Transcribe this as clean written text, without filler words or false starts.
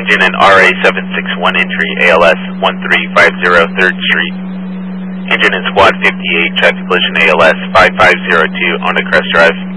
Engine in RA761 entry, ALS 1350 3rd Street. Engine in Squad 58, traffic collision ALS 5502 on the Crest Drive.